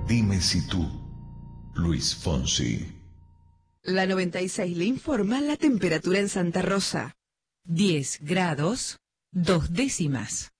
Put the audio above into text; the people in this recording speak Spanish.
Dime si tú, Luis Fonsi. La 96 le informa la temperatura en Santa Rosa. 10 grados, 2 décimas.